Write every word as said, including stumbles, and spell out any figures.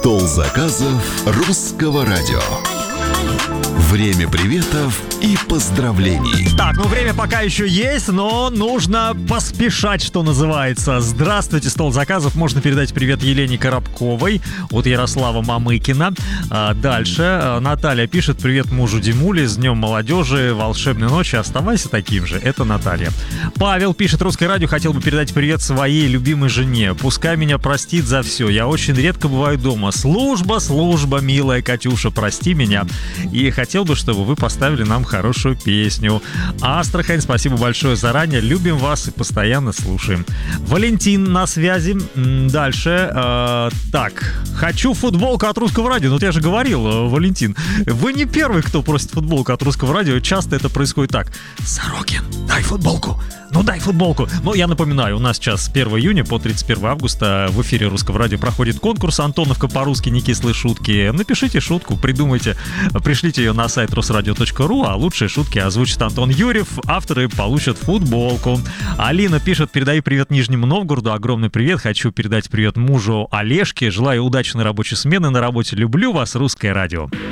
Стол заказов русского радио. Время приветов и поздравлений. Так, ну время пока еще есть, но нужно поспешать, что называется. Здравствуйте, стол заказов. Можно передать привет Елене Коробковой от Ярослава Мамыкина. А, дальше Наталья пишет: привет мужу Димуле, с днем молодежи, волшебной ночи, оставайся таким же. Это Наталья. Павел пишет: русское радио, хотел бы передать привет своей любимой жене. Пускай меня простит за все, я очень редко бываю дома. Служба, служба, милая Катюша, прости меня. И хотел бы, чтобы вы поставили нам хорошую песню. Астрахань, спасибо большое заранее. Любим вас и постоянно слушаем. Валентин на связи. Дальше. Э, так. Хочу футболку от русского радио. Ну, вот я же говорил, э, Валентин, вы не первый, кто просит футболку от русского радио. Часто это происходит так. Сорокин, дай футболку. Ну дай футболку. Ну, я напоминаю, у нас сейчас с первого июня по тридцать первое августа в эфире Русского радио проходит конкурс «Антоновка по-русски, не кислые шутки». Напишите шутку, придумайте, пришлите ее на сайт русрадио точка ру, а лучшие шутки озвучит Антон Юрьев. Авторы получат футболку. Алина пишет: передаю привет Нижнему Новгороду, огромный привет. Хочу передать привет мужу Олежке. Желаю удачной рабочей смены на работе. Люблю вас, Русское радио.